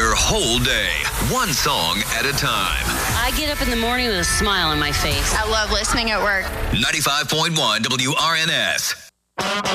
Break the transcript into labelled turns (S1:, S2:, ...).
S1: your whole day, one song at a time.
S2: I get up in the morning with a smile on my face.
S3: I love listening at work.
S1: 95.1 WRNS.